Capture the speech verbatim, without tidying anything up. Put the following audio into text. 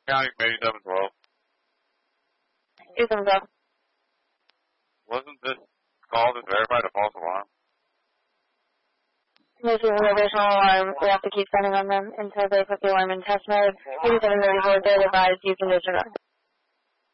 County eighty-seven twelve. Here comes up. Wasn't this call just verified a false alarm? This is an additional alarm. We have to keep sending on them until they put the alarm in test mode. eighty-seven thirty-four, they're advised you can disregard.